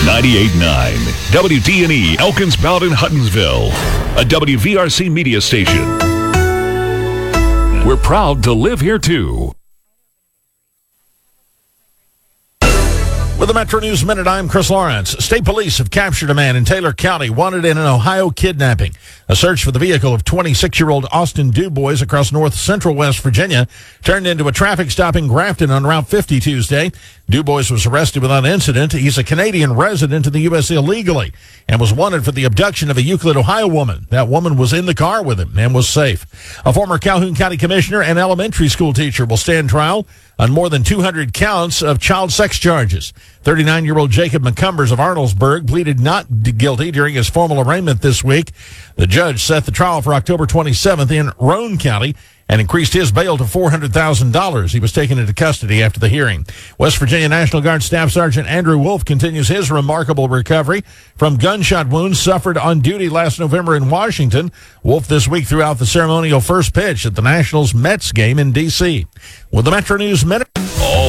98.9 WDNE Elkins Bowden Huttonsville, a WVRC media station. We're proud to live here too. With the Metro News Minute, I'm Chris Lawrence. State police have captured a man in Taylor County wanted in an Ohio kidnapping. A search for the vehicle of 26-year-old Austin Dubois across north central West Virginia turned into a traffic stop in Grafton on Route 50 Tuesday. Dubois was arrested without incident. He's a Canadian resident in the U.S. illegally and was wanted for the abduction of a Euclid, Ohio woman. That woman was in the car with him and was safe. A former Calhoun County commissioner and elementary school teacher will stand trial on more than 200 counts of child sex charges. 39-year-old Jacob McCumbers of Arnoldesburg pleaded not guilty during his formal arraignment this week. The judge set the trial for October 27th in Roane County and increased his bail to $400,000. He was taken into custody after the hearing. West Virginia National Guard Staff Sergeant Andrew Wolf continues his remarkable recovery from gunshot wounds suffered on duty last November in Washington. Wolf this week threw out the ceremonial first pitch at the Nationals Mets game in D.C. With the Metro News Minute.